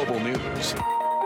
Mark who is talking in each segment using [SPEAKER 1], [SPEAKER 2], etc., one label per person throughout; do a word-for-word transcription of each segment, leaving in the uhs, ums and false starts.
[SPEAKER 1] Global News.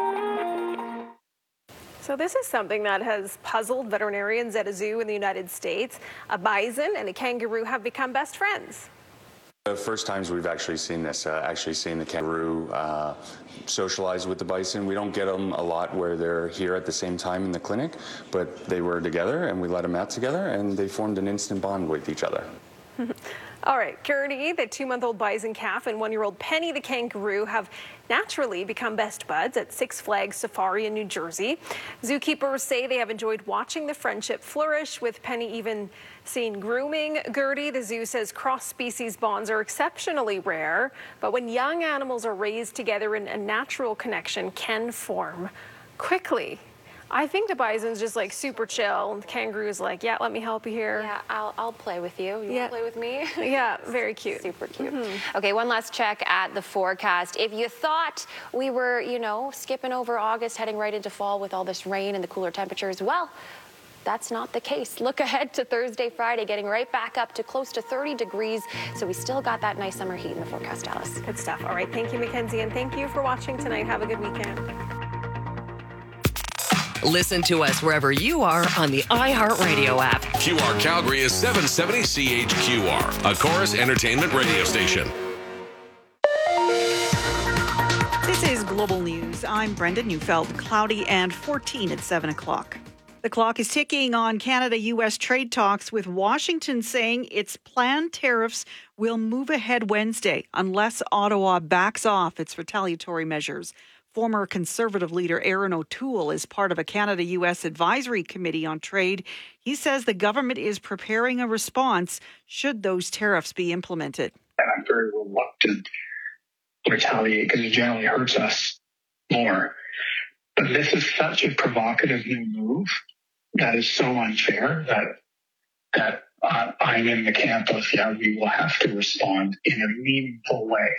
[SPEAKER 2] So this is something that has puzzled veterinarians at a zoo in the United States. A bison and a kangaroo have become best friends.
[SPEAKER 3] The first times we've actually seen this, uh, actually seen the kangaroo uh, socialize with the bison. We don't get them a lot where they're here at the same time in the clinic, but they were together and we let them out together and they formed an instant bond with each other.
[SPEAKER 2] All right, Gertie, the two-month-old bison calf, and one-year-old Penny, the kangaroo, have naturally become best buds at Six Flags Safari in New Jersey. Zookeepers say they have enjoyed watching the friendship flourish, with Penny even seen grooming Gertie. The zoo says cross-species bonds are exceptionally rare, but when young animals are raised together, a natural connection can form quickly. I think the bison's just like super chill, and the kangaroo's like, yeah, let me help you here.
[SPEAKER 4] Yeah, I'll, I'll play with you. You
[SPEAKER 2] yeah.
[SPEAKER 4] want to play with me?
[SPEAKER 2] Yeah, very cute.
[SPEAKER 4] Super cute.
[SPEAKER 2] Mm-hmm.
[SPEAKER 4] Okay, one last check at the forecast. If you thought we were, you know, skipping over August, heading right into fall with all this rain and the cooler temperatures, well, that's not the case. Look ahead to Thursday, Friday, getting right back up to close to thirty degrees. So we still got that nice summer heat in the forecast, Alice.
[SPEAKER 2] Good stuff. All right, thank you, Mackenzie, and thank you for watching tonight. Have a good weekend.
[SPEAKER 5] Listen to us wherever you are on the iHeartRadio app.
[SPEAKER 1] Q R Calgary is seven seventy C H Q R, a Chorus Entertainment radio station.
[SPEAKER 6] This is Global News. I'm Brenda Neufeld. Cloudy and fourteen at seven o'clock. The clock is ticking on Canada-U S trade talks, with Washington saying its planned tariffs will move ahead Wednesday unless Ottawa backs off its retaliatory measures. Former Conservative leader Aaron O'Toole is part of a Canada-U S advisory committee on trade. He says the government is preparing a response should those tariffs be implemented.
[SPEAKER 7] And I'm very reluctant to retaliate because it generally hurts us more. But this is such a provocative new move that is so unfair that that uh, I'm in the camp of, yeah, we will have to respond in a meaningful way.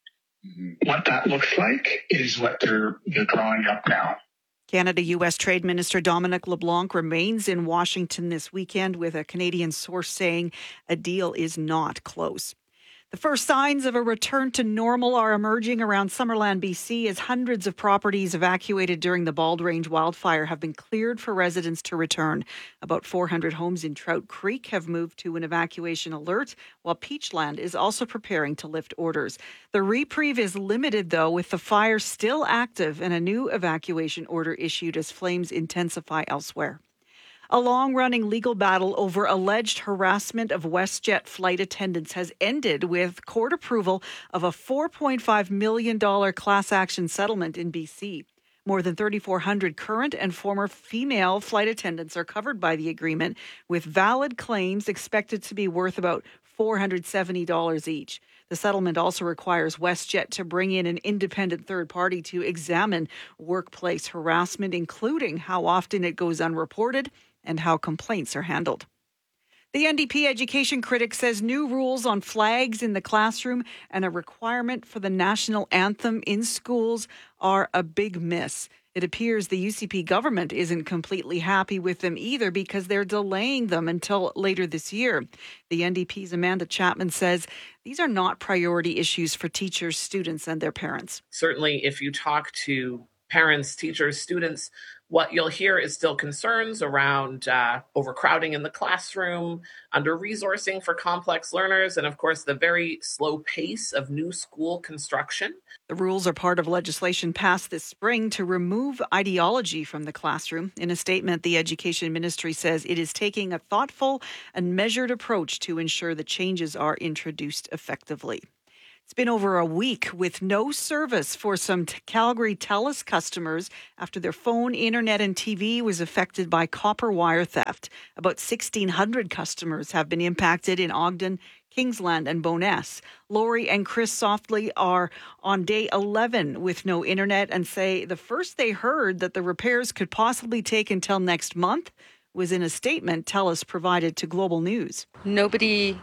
[SPEAKER 7] What that looks like is what they're they're drawing up now.
[SPEAKER 6] Canada-U S Trade Minister Dominic LeBlanc remains in Washington this weekend, with a Canadian source saying a deal is not close. The first signs of a return to normal are emerging around Summerland, B C, as hundreds of properties evacuated during the Bald Range wildfire have been cleared for residents to return. About four hundred homes in Trout Creek have moved to an evacuation alert, while Peachland is also preparing to lift orders. The reprieve is limited, though, with the fire still active and a new evacuation order issued as flames intensify elsewhere. A long-running legal battle over alleged harassment of WestJet flight attendants has ended with court approval of a four point five million dollars class action settlement in B C. More than three thousand four hundred current and former female flight attendants are covered by the agreement, with valid claims expected to be worth about four hundred seventy dollars each. The settlement also requires WestJet to bring in an independent third party to examine workplace harassment, including how often it goes unreported and how complaints are handled. The N D P education critic says new rules on flags in the classroom and a requirement for the national anthem in schools are a big miss. It appears the U C P government isn't completely happy with them either, because they're delaying them until later this year. The N D P's Amanda Chapman says these are not priority issues for teachers, students, and their parents.
[SPEAKER 8] Certainly, if you talk to parents, teachers, students, what you'll hear is still concerns around uh, overcrowding in the classroom, under-resourcing for complex learners, and of course, the very slow pace of new school construction.
[SPEAKER 6] The rules are part of legislation passed this spring to remove ideology from the classroom. In a statement, the Education Ministry says it is taking a thoughtful and measured approach to ensure the changes are introduced effectively. It's been over a week with no service for some t- Calgary TELUS customers after their phone, internet, and T V was affected by copper wire theft. About sixteen hundred customers have been impacted in Ogden, Kingsland, and Bowness. Lori and Chris Softly are on day eleven with no internet and say the first they heard that the repairs could possibly take until next month was in a statement TELUS provided to Global News.
[SPEAKER 9] Nobody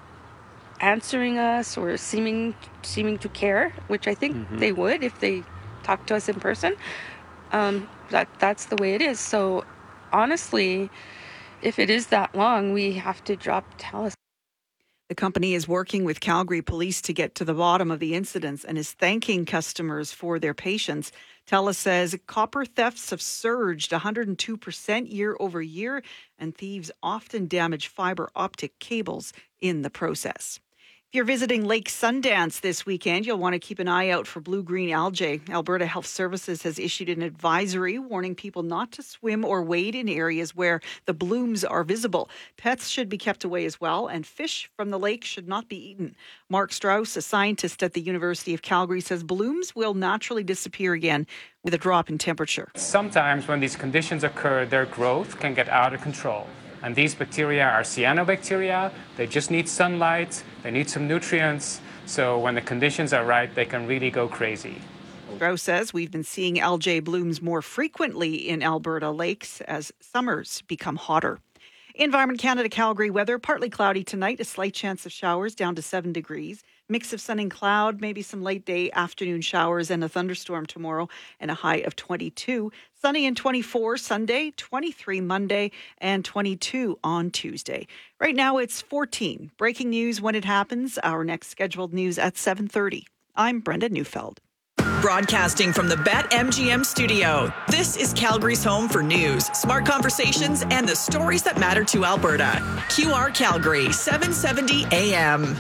[SPEAKER 9] answering us or seeming seeming to care, which I think mm-hmm. they would if they talked to us in person. Um, that that's the way it is. So honestly, if it is that long, we have to drop TELUS.
[SPEAKER 6] The company is working with Calgary Police to get to the bottom of the incidents and is thanking customers for their patience. TELUS says copper thefts have surged one hundred two percent year over year, and thieves often damage fiber optic cables in the process. If you're visiting Lake Sundance this weekend, you'll want to keep an eye out for blue-green algae. Alberta Health Services has issued an advisory warning people not to swim or wade in areas where the blooms are visible. Pets should be kept away as well, and fish from the lake should not be eaten. Mark Strauss, a scientist at the University of Calgary, says blooms will naturally disappear again with a drop in temperature.
[SPEAKER 10] Sometimes when these conditions occur, their growth can get out of control. And these bacteria are cyanobacteria. They just need sunlight. They need some nutrients. So when the conditions are right, they can really go crazy.
[SPEAKER 6] Strauss says we've been seeing algae blooms more frequently in Alberta lakes as summers become hotter. Environment Canada Calgary weather, partly cloudy tonight, a slight chance of showers down to seven degrees. Mix of sun and cloud, maybe some late day afternoon showers and a thunderstorm tomorrow, and a high of twenty-two. Sunny and twenty-four Sunday, twenty-three Monday, and twenty-two on Tuesday. Right now it's fourteen. Breaking news when it happens. Our next scheduled news at seven thirty. I'm Brenda Neufeld.
[SPEAKER 5] Broadcasting from the BetMGM studio, this is Calgary's home for news, smart conversations, and the stories that matter to Alberta. Q R Calgary, seven seventy A M.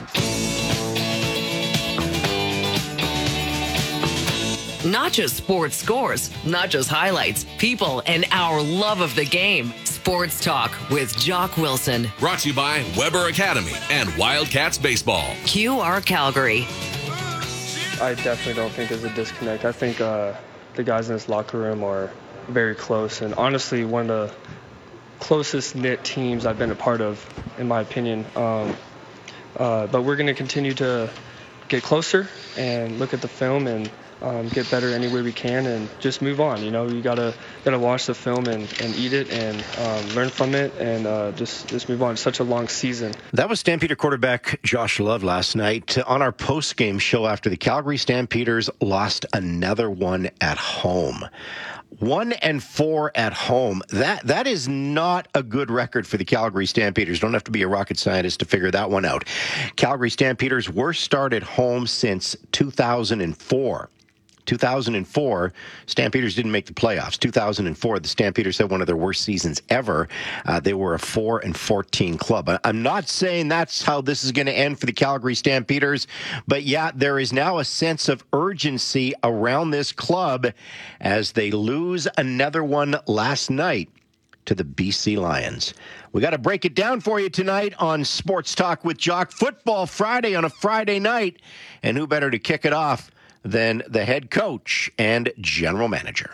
[SPEAKER 5] Not just sports scores, not just highlights, people, and our love of the game. Sports Talk with Jock Wilson.
[SPEAKER 1] Brought to you by Weber Academy and Wildcats Baseball.
[SPEAKER 5] Q R Calgary.
[SPEAKER 11] I definitely don't think there's a disconnect. I think uh, the guys in this locker room are very close, and honestly, one of the closest knit teams I've been a part of, in my opinion. Um, uh, but we're going to continue to get closer and look at the film and um, get better any way we can, and just move on. You know, you gotta gotta watch the film and, and eat it and um, learn from it, and uh, just just move on. It's such a long season.
[SPEAKER 12] That was Stampeder quarterback Josh Love last night on our post-game show after the Calgary Stampeders lost another one at home. One and four at home. That that is not a good record for the Calgary Stampeders. Don't have to be a rocket scientist to figure that one out. Calgary Stampeders' worst start at home since two thousand four. two thousand four, Stampeders didn't make the playoffs. two thousand four, the Stampeders had one of their worst seasons ever. Uh, they were a four and fourteen club. I'm not saying that's how this is going to end for the Calgary Stampeders, but yeah, there is now a sense of urgency around this club as they lose another one last night to the B C Lions. We got to break it down for you tonight on Sports Talk with Jock. Football Friday on a Friday night, and who better to kick it off than the head coach and general manager.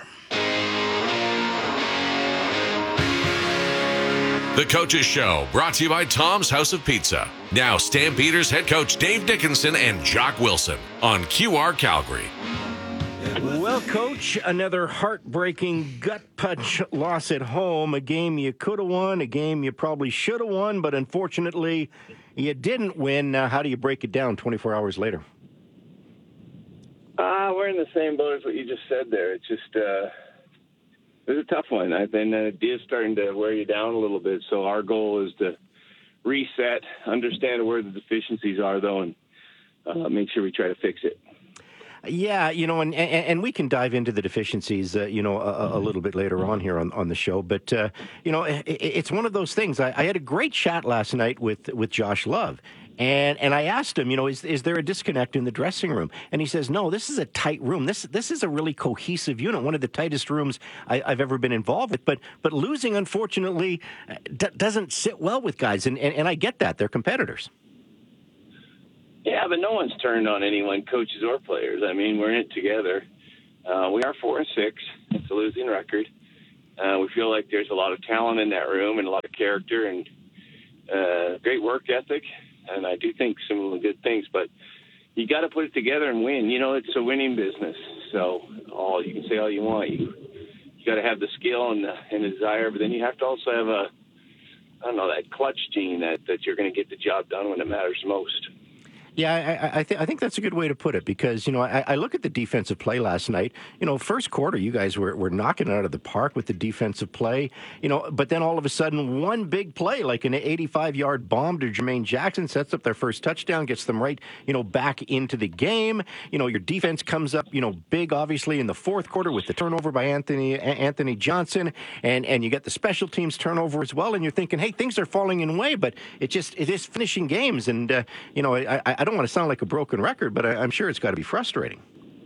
[SPEAKER 1] The Coaches Show, brought to you by Tom's House of Pizza. Now Stampeders head coach Dave Dickinson and Jock Wilson on Q R Calgary.
[SPEAKER 12] Well, Coach, another heartbreaking gut punch loss at home. A game you could have won, a game you probably should have won, but unfortunately you didn't win. Uh, how do you break it down twenty-four hours later?
[SPEAKER 13] Uh, we're in the same boat as what you just said there. It's just, uh, it was a tough one. I think the idea is starting to wear you down a little bit. So our goal is to reset, understand where the deficiencies are, though, and uh, make sure we try to fix it.
[SPEAKER 12] Yeah, you know, and, and, and we can dive into the deficiencies, uh, you know, a, a little bit later on here on, on the show. But, uh, you know, it, it's one of those things. I, I had a great chat last night with, with Josh Love. And and I asked him, you know, is is there a disconnect in the dressing room? And he says, no, this is a tight room. This this is a really cohesive unit, one of the tightest rooms I, I've ever been involved with. But but losing, unfortunately, d- doesn't sit well with guys. And, and, and I get that. They're competitors.
[SPEAKER 13] Yeah, but no one's turned on anyone, coaches or players. I mean, we're in it together. Uh, we are four and six. It's a losing record. Uh, we feel like there's a lot of talent in that room and a lot of character and uh, great work ethic. And I do think some of the good things, but you got to put it together and win. You know, it's a winning business. So all you can say all you want. You you got to have the skill and the, and the desire, but then you have to also have a, I don't know, that clutch gene that, that you're going to get the job done when it matters most.
[SPEAKER 12] Yeah, I, I, th- I think that's a good way to put it because, you know, I, I look at the defensive play last night. You know, first quarter, you guys were, were knocking it out of the park with the defensive play, you know, but then all of a sudden, one big play, like an eighty-five-yard bomb to Jermaine Jackson, sets up their first touchdown, gets them right, you know, back into the game. You know, your defense comes up, you know, big, obviously, in the fourth quarter with the turnover by Anthony Anthony Johnson, and, and you get the special teams turnover as well, and you're thinking, hey, things are falling in way, but it just, it is finishing games, and, uh, you know, I, I I don't want to sound like a broken record, but I, I'm sure it's got to be frustrating.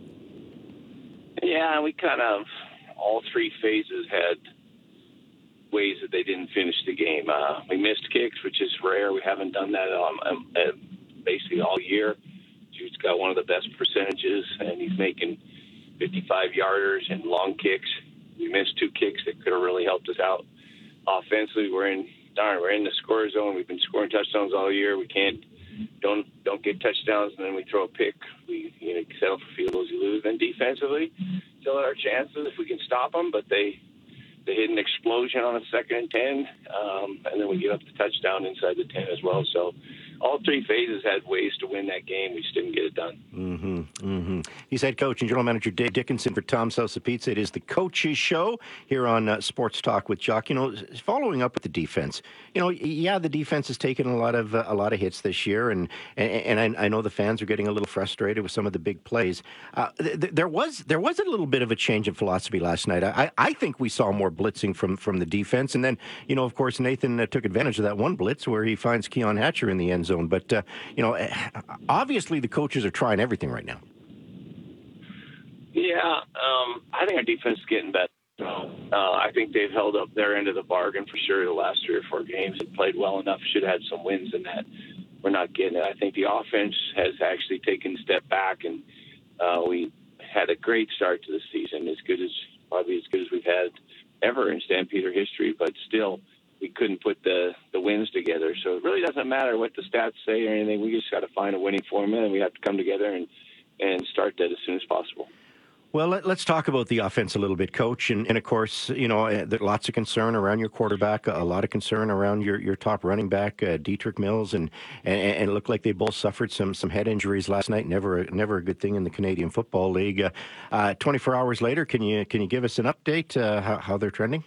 [SPEAKER 13] Yeah, we kind of, all three phases had ways that they didn't finish the game. Uh, we missed kicks, which is rare. We haven't done that um, um, uh, basically all year. Jude's got one of the best percentages, and he's making fifty-five-yarders and long kicks. We missed two kicks that could have really helped us out. Offensively, we're in, darn, we're in the score zone. We've been scoring touchdowns all year. We can't Don't don't get touchdowns, and then we throw a pick. We you know settle for field goals, you lose. Then defensively, still had our chances if we can stop them, but they they hit an explosion on a second and ten, um, and then we get up the touchdown inside the ten as well. So all three phases had ways to win that game. We just didn't get it done.
[SPEAKER 12] Mm-hmm, mm-hmm. He's head coach and general manager Dave Dickinson for Tom's House of Pizza. It is the Coaches Show here on uh, Sports Talk with Jock. You know, following up with the defense. You know, yeah, the defense has taken a lot of uh, a lot of hits this year, and and, and I, I know the fans are getting a little frustrated with some of the big plays. Uh, th- there was there was a little bit of a change in philosophy last night. I, I think we saw more blitzing from from the defense, and then you know, of course, Nathan uh, took advantage of that one blitz where he finds Keon Hatcher in the end zone. But uh, you know, obviously the coaches are trying everything right now.
[SPEAKER 13] Yeah, um, I think our defense is getting better. Uh, I think they've held up their end of the bargain for sure the last three or four games. They played well enough, should have had some wins in that. We're not getting it. I think the offense has actually taken a step back, and uh, we had a great start to the season, as good as probably as good as we've had ever in Stampeder history, but still we couldn't put the, the wins together. So it really doesn't matter what the stats say or anything. We just got to find a winning formula, and we have to come together and, and start that as soon as possible.
[SPEAKER 12] Well, let, let's talk about the offense a little bit, Coach. And, and of course, you know, uh, there's lots of concern around your quarterback, a, a lot of concern around your, your top running back, uh, Dietrich Mills, and, and and it looked like they both suffered some some head injuries last night. Never never a good thing in the Canadian Football League. Uh, uh, twenty-four hours later, can you can you give us an update uh, how, how they're trending?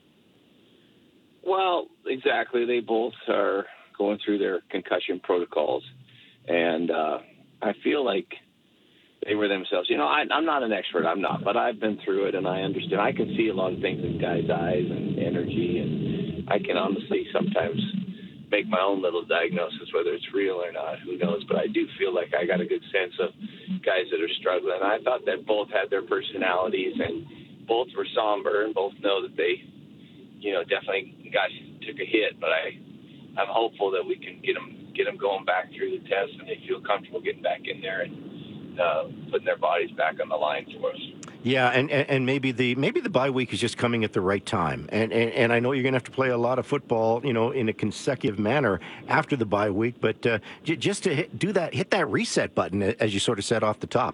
[SPEAKER 13] Well, exactly. They both are going through their concussion protocols, and uh, I feel like they were themselves. You know, I, I'm not an expert. I'm not, but I've been through it, and I understand. I can see a lot of things in guys' eyes and energy, and I can honestly sometimes make my own little diagnosis, whether it's real or not. Who knows? But I do feel like I got a good sense of guys that are struggling. I thought that both had their personalities, and both were somber, and both know that they, you know, definitely got took a hit. But I, I'm hopeful that we can get them get them going back through the test, and they feel comfortable getting back in there and Uh, putting their bodies back on the line for us.
[SPEAKER 12] Yeah, and, and, and maybe the maybe the bye week is just coming at the right time. And, and and I know you're going to have to play a lot of football, you know, in a consecutive manner after the bye week. But uh, j- just to hit, do that, hit that reset button, as you sort of said off the top.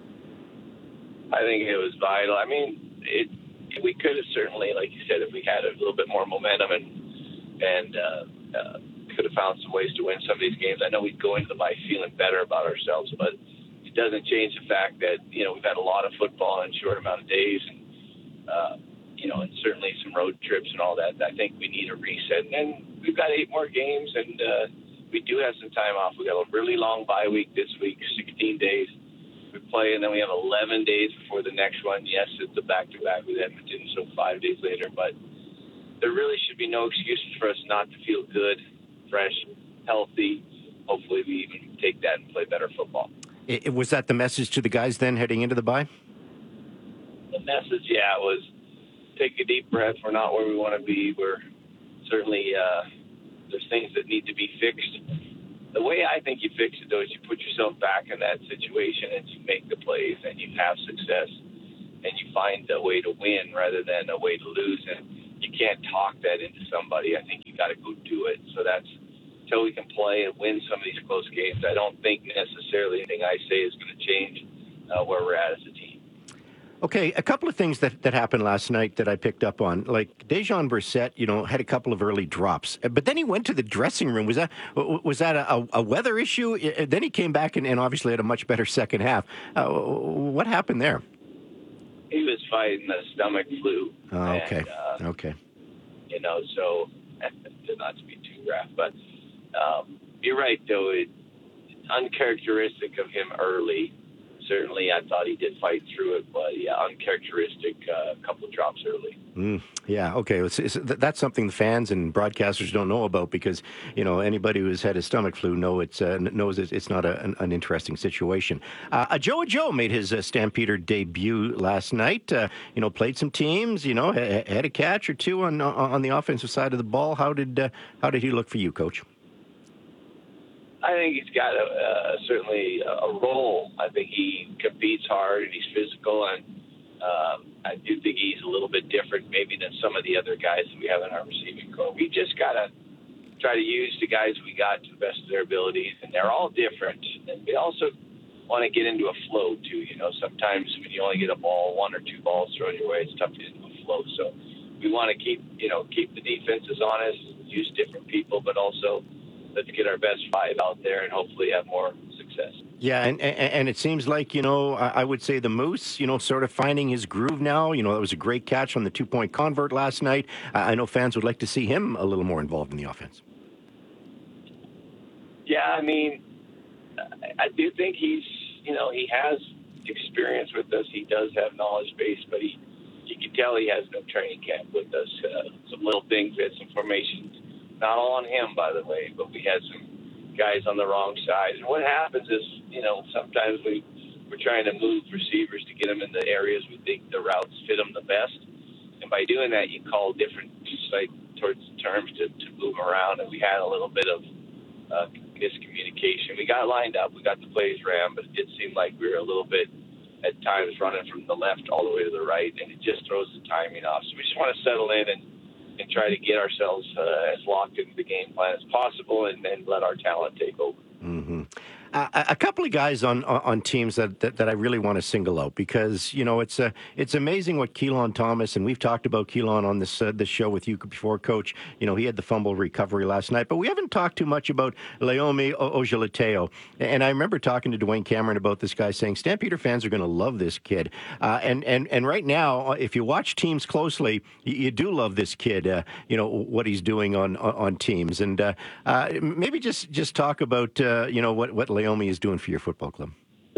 [SPEAKER 13] I think it was vital. I mean, it we could have certainly, like you said, if we had a little bit more momentum and and uh, uh, could have found some ways to win some of these games. I know we'd go into the bye feeling better about ourselves, but doesn't change the fact that, you know, we've had a lot of football in a short amount of days, and, uh, you know, and certainly some road trips and all that. I think we need a reset. And then we've got eight more games, and uh, we do have some time off. We got a really long bye week this week, sixteen days. We play, and then we have eleven days before the next one. Yes, it's a back-to-back with Edmonton, so five days later. But there really should be no excuses for us not to feel good, fresh, healthy. Hopefully we even take that and play better football.
[SPEAKER 12] It, was that the message to the guys then heading into the bye?
[SPEAKER 13] The message, yeah, was take a deep breath. We're not where we want to be. We're certainly, uh, there's things that need to be fixed. The way I think you fix it, though, is you put yourself back in that situation and you make the plays and you have success and you find a way to win rather than a way to lose. And you can't talk that into somebody. I think you got to go do it. So that's, until we can play and win some of these close games, I don't think necessarily anything I say is going to change uh, where we're at as a team.
[SPEAKER 12] Okay, a couple of things that, that happened last night that I picked up on. Like Dejan Brissett, you know, had a couple of early drops, but then he went to the dressing room. Was that was that a, a weather issue? Then he came back and, and obviously had a much better second half. Uh, what happened there?
[SPEAKER 13] He was fighting the stomach flu.
[SPEAKER 12] Oh, okay.
[SPEAKER 13] And, uh,
[SPEAKER 12] okay.
[SPEAKER 13] You know, so not to be too rough, but um, you're right, though. It, uncharacteristic of him early. Certainly, I thought he did fight through it, but yeah, uncharacteristic. A uh, couple of drops early.
[SPEAKER 12] Mm, yeah, okay. It's, it's, that's something the fans and broadcasters don't know about because you know anybody who's had a stomach flu know it's uh, knows it's not a, an, an interesting situation. Uh, Joe Joe made his uh, Stampeder debut last night. Uh, you know, played some teams. You know, had, had a catch or two on on the offensive side of the ball. How did uh, how did he look for you, Coach?
[SPEAKER 13] I think he's got a, uh, certainly a role. I think he competes hard and he's physical, and um, I do think he's a little bit different maybe than some of the other guys that we have in our receiving corps. We just got to try to use the guys we got to the best of their abilities, and they're all different. And we also want to get into a flow, too. You know, sometimes when you only get a ball, one or two balls thrown your way, it's tough to get into a flow. So we want to keep, you know, keep the defenses honest, use different people, but also let's get our best five out there and hopefully have more success.
[SPEAKER 12] Yeah, and, and and it seems like, you know, I would say the Moose, you know, sort of finding his groove now. You know, that was a great catch on the two-point convert last night. I know fans would like to see him a little more involved in the offense.
[SPEAKER 13] Yeah, I mean, I do think he's, you know, he has experience with us. He does have knowledge base, but he, you can tell he has no training camp with us. Uh, some little things, we had some formations. Not all on him, by the way, but we had some guys on the wrong side. And what happens is, you know, sometimes we, we're trying to move receivers to get them in the areas we think the routes fit them the best. And by doing that, you call different like, towards terms to, to move around. And we had a little bit of uh, miscommunication. We got lined up. We got the plays ran, but it did seem like we were a little bit at times running from the left all the way to the right, and it just throws the timing off. So we just want to settle in and and try to get ourselves uh, as locked into the game plan as possible and then let our talent take over.
[SPEAKER 12] Mm-hmm. Uh, a couple of guys on on teams that, that, that I really want to single out because, you know, it's uh, it's amazing what Keelan Thomas, and we've talked about Keelan on this uh, this show with you before, Coach. You know, he had the fumble recovery last night, but we haven't talked too much about Leomi Ojeleteo. And I remember talking to Dwayne Cameron about this guy saying, Stampeder fans are going to love this kid. Uh, and, and, and right now, if you watch teams closely, you, you do love this kid, uh, you know, what he's doing on, on, on teams. And uh, uh, maybe just, just talk about, uh, you know, what, what Leomi is doing for your football club.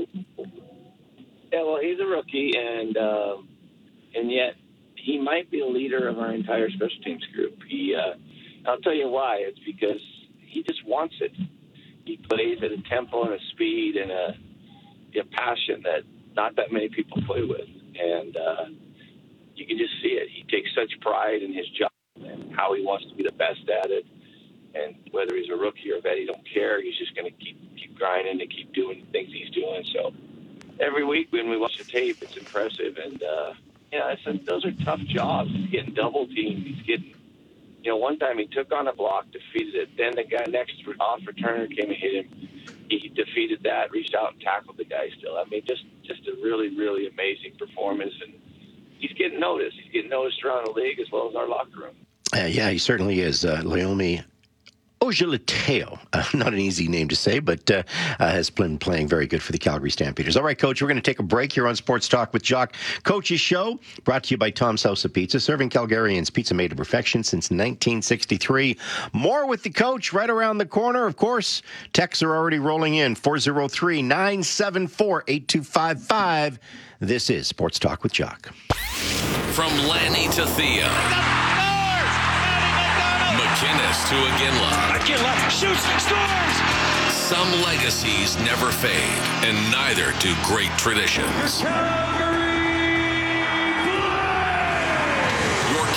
[SPEAKER 13] Yeah, well, he's a rookie, and uh, and yet he might be a leader of our entire special teams group. He, uh, I'll tell you why. It's because he just wants it. He plays at a tempo and a speed and a, a passion that not that many people play with, and uh, you can just see it. He takes such pride in his job and how he wants to be the best at it. And whether he's a rookie or a vet, he don't care. He's just going to keep keep grinding and keep doing the things he's doing. So every week when we watch the tape, it's impressive. And, uh, you know, it's, those are tough jobs. He's getting double teamed. He's getting, you know, one time he took on a block, defeated it. Then the guy next off returner came and hit him. He defeated that, reached out and tackled the guy still. I mean, just, just a really, really amazing performance. And he's getting noticed. He's getting noticed around the league as well as our locker room.
[SPEAKER 12] Uh, yeah, he certainly is. Uh, Leomi Ojeleteo, uh, not an easy name to say, but uh, uh, has been playing very good for the Calgary Stampeders. All right, Coach, we're going to take a break here on Sports Talk with Jock. Coach's show brought to you by Tom's House of Pizza, serving Calgarians pizza made to perfection since nineteen sixty-three. More with the coach right around the corner. Of course, texts are already rolling in, four oh three, nine seven four, eight two five five. This is Sports Talk with Jock.
[SPEAKER 1] From Lanny to Thea. McInnes to Iginla.
[SPEAKER 14] Iginla shoots, scores!
[SPEAKER 1] Some legacies never fade, and neither do great traditions. Your Calgary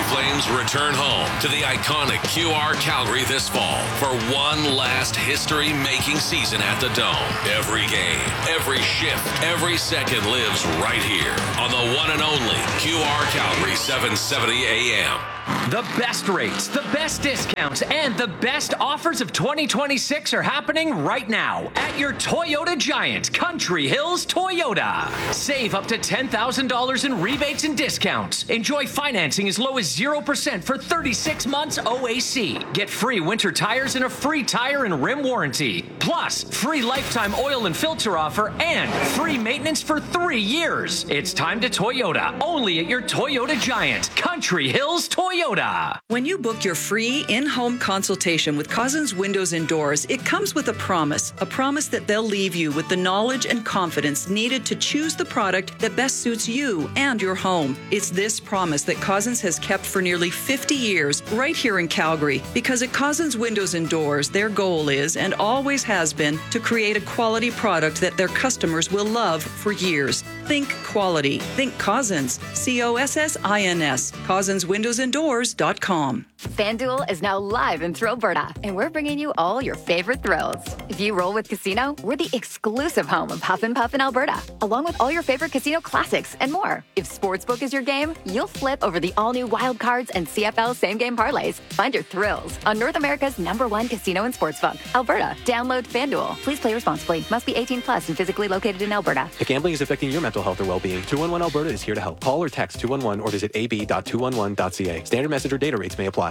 [SPEAKER 1] Flames return home to the iconic Q R Calgary this fall for one last history-making season at the Dome. Every game, every shift, every second lives right here on the one and only Q R Calgary seven seventy A M.
[SPEAKER 15] The best rates, the best discounts, and the best offers of twenty twenty-six are happening right now at your Toyota Giant, Country Hills Toyota. Save up to ten thousand dollars in rebates and discounts. Enjoy financing as low as zero percent for thirty-six months O A C. Get free winter tires and a free tire and rim warranty. Plus, free lifetime oil and filter offer and free maintenance for three years. It's time to Toyota, only at your Toyota Giant, Country Hills Toyota.
[SPEAKER 16] When you book your free in-home consultation with Cousins Windows and Doors, it comes with a promise, a promise that they'll leave you with the knowledge and confidence needed to choose the product that best suits you and your home. It's this promise that Cousins has kept for nearly fifty years right here in Calgary, because at Cousins Windows and Doors, their goal is and always has been to create a quality product that their customers will love for years. Think quality. Think Cousins. C O S S I N S. Cousins Windows and Doors dot com.
[SPEAKER 17] FanDuel is now live in Thrillberta, and we're bringing you all your favorite thrills. If you roll with Casino, we're the exclusive home of Huff and Puff in Alberta, along with all your favorite casino classics and more. If Sportsbook is your game, you'll flip over the all-new Wild Cards and C F L same-game parlays. Find your thrills on North America's number one casino and sportsbook, Alberta. Download FanDuel. Please play responsibly. Must be eighteen plus and physically located in Alberta.
[SPEAKER 18] If gambling is affecting your mental health or well-being, two one one Alberta is here to help. Call or text two one one or visit a b dot two one one dot c a. Standard message or data rates may apply.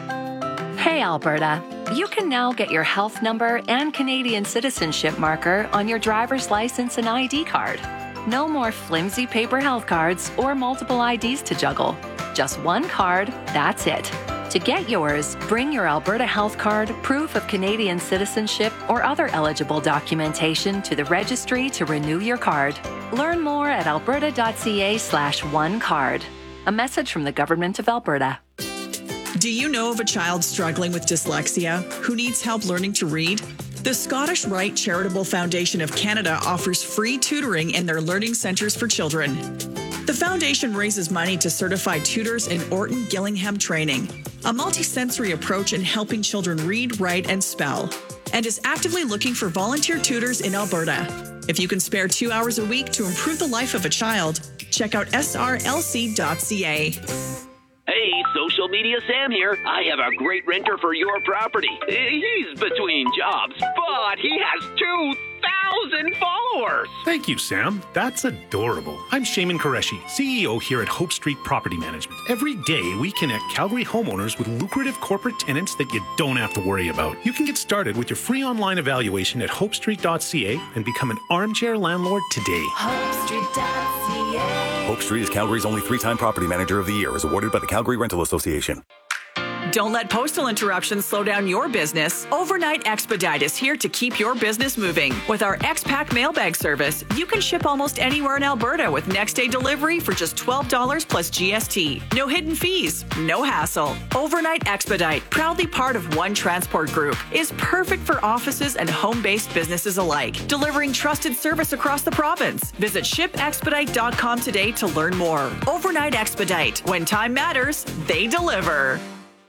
[SPEAKER 19] Hey, Alberta. You can now get your health number and Canadian citizenship marker on your driver's license and I D card. No more flimsy paper health cards or multiple I Ds to juggle. Just one card, that's it. To get yours, bring your Alberta health card, proof of Canadian citizenship, or other eligible documentation to the registry to renew your card. Learn more at alberta.ca slash one card. A message from the Government of Alberta.
[SPEAKER 5] Do you know of a child struggling with dyslexia who needs help learning to read? The Scottish Rite Charitable Foundation of Canada offers free tutoring in their learning centres for children. The foundation raises money to certify tutors in Orton Gillingham training, a multisensory approach in helping children read, write, and spell, and is actively looking for volunteer tutors in Alberta. If you can spare two hours a week to improve the life of a child, check out s r l c dot c a.
[SPEAKER 20] Hey, Social Media Sam here. I have a great renter for your property. He's between jobs, but he has two thousand followers.
[SPEAKER 21] Thank you, Sam. That's adorable. I'm Shaman Qureshi, C E O here at Hope Street Property Management. Every day, we connect Calgary homeowners with lucrative corporate tenants that you don't have to worry about. You can get started with your free online evaluation at hope street dot c a and become an armchair landlord today.
[SPEAKER 22] hope street dot c a.
[SPEAKER 23] Hope Street is Calgary's only three-time Property Manager of the Year, as awarded by the Calgary Rental Association.
[SPEAKER 5] Don't let postal interruptions slow down your business. Overnight Expedite is here to keep your business moving. With our X-Pack mailbag service, you can ship almost anywhere in Alberta with next-day delivery for just twelve dollars plus G S T. No hidden fees, no hassle. Overnight Expedite, proudly part of One Transport Group, is perfect for offices and home-based businesses alike, delivering trusted service across the province. Visit ship expedite dot com today to learn more. Overnight Expedite. When time matters, they deliver.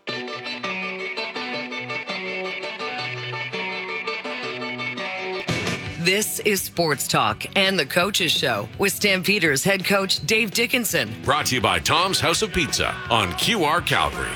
[SPEAKER 24] This is Sports Talk and the Coaches Show with Stampeders head coach Dave Dickinson.
[SPEAKER 1] Brought to you by Tom's House of Pizza on Q R Calgary.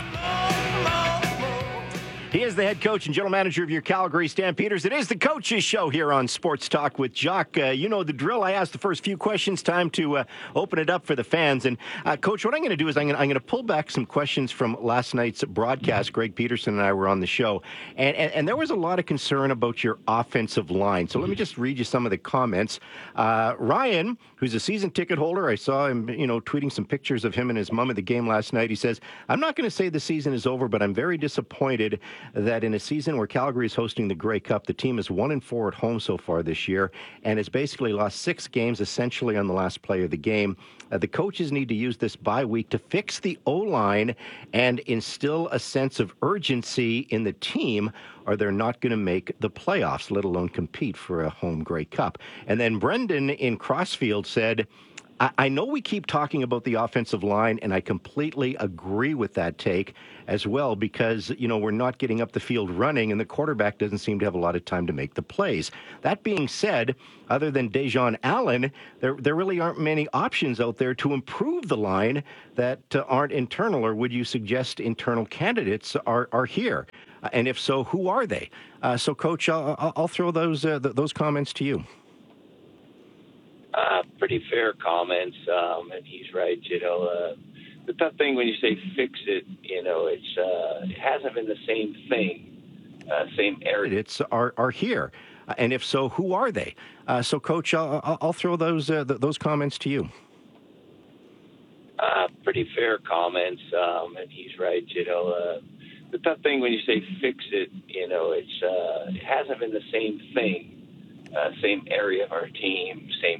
[SPEAKER 12] He is the head coach and general manager of your Calgary Stampeders. It is the Coaches Show here on Sports Talk with Jock. Uh, you know the drill. I asked the first few questions. Time to uh, open it up for the fans. And, uh, Coach, what I'm going to do is I'm going I'm to pull back some questions from last night's broadcast. Greg Peterson and I were on the show. And, and, and there was a lot of concern about your offensive line. So let me just read you some of the comments. Uh, Ryan, who's a season ticket holder, I saw him, you know, tweeting some pictures of him and his mom at the game last night. He says, I'm not going to say the season is over, but I'm very disappointed that in a season where Calgary is hosting the Grey Cup, the team is one and four at home so far this year and has basically lost six games essentially on the last play of the game. Uh, the coaches need to use this bye week to fix the O-line and instill a sense of urgency in the team, or they're not going to make the playoffs, let alone compete for a home Grey Cup. And then Brendan in Crossfield said, I, I know we keep talking about the offensive line, and I completely agree with that take as well, because, you know, we're not getting up the field running, and the quarterback doesn't seem to have a lot of time to make the plays. That being said, other than Dejon Allen, there there really aren't many options out there to improve the line that uh, aren't internal, or would you suggest internal candidates are, are here? Uh, and if so, who are they? Uh, so, Coach, I'll, I'll throw those uh, th- those comments to you.
[SPEAKER 13] Uh, pretty fair comments, um, and he's right. You know, uh, the tough thing when you say fix it, you know, it's uh, it hasn't been the same thing, uh, same area.
[SPEAKER 12] It's are are here, uh, and if so, who are they? Uh, so, Coach, I'll, I'll throw those uh, th- those comments to you.
[SPEAKER 13] Uh, pretty fair comments, um, and he's right. You know, uh, the tough thing when you say fix it, you know, it's uh, it hasn't been the same thing, uh, same area of our team, same